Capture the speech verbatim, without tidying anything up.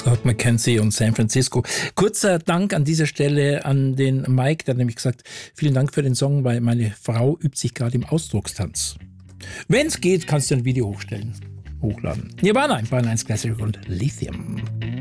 Scott McKenzie und San Francisco. Kurzer Dank an dieser Stelle an den Mike, der hat nämlich gesagt, vielen Dank für den Song, weil meine Frau übt sich gerade im Ausdruckstanz. Wenn es geht, kannst du ein Video hochstellen, hochladen. Nirvana, ein Bayern eins Classic und Lithium.